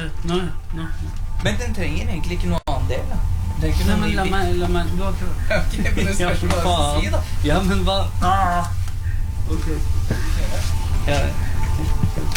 Nå. Men den trenger egentlig ikke noe annen del, da. Nei, men la meg Du har ikke Ok, men det spørs hva du sier, da. Ja, men hva? Ok. Ja.